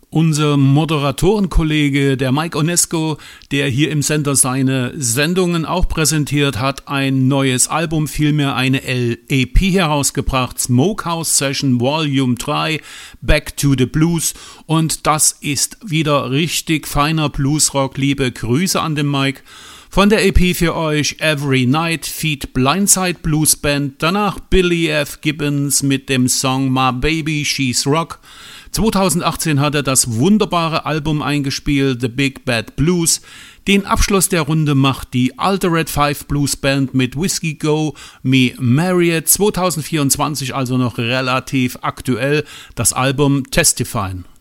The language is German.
Unser Moderatorenkollege, der Mike Onesco, der hier im Sender seine Sendungen auch präsentiert, hat ein neues Album, vielmehr eine EP herausgebracht, Smokehouse Session Volume 3, Back to the Blues, und das ist wieder richtig feiner Bluesrock. Liebe Grüße an den Mike. Von der EP für euch Every Night feat. Blindside Blues Band, danach Billy F. Gibbons mit dem Song My Baby She's Rock. 2018 hat er das wunderbare Album eingespielt, The Big Bad Blues. Den Abschluss der Runde macht die Altered Five Blues Band mit Whiskey Go Me Marriott, 2024, also noch relativ aktuell, das Album Testifying.